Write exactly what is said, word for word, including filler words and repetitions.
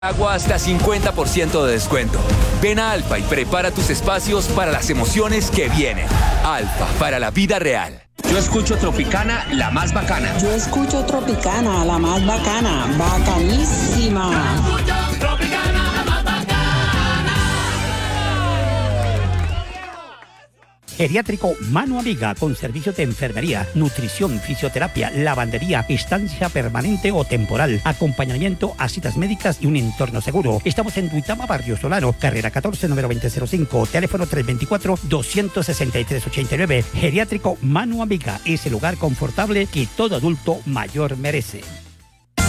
Agua hasta cincuenta por ciento de descuento. Ven a Alfa y prepara tus espacios para las emociones que vienen. Alfa, para la vida real. Yo escucho Tropicana, la más bacana. Yo escucho Tropicana, la más bacana. Bacanísima. Yo escucho Tropicana, la más bacana. Geriátrico Mano Amiga, con servicios de enfermería, nutrición, fisioterapia, lavandería, estancia permanente o temporal, acompañamiento a citas médicas y un entorno seguro. Estamos en Duitama, Barrio Solano, carrera catorce, número veinte cero cinco, teléfono tres dos cuatro, dos seis tres, ocho nueve. Geriátrico Mano Amiga es el lugar confortable que todo adulto mayor merece.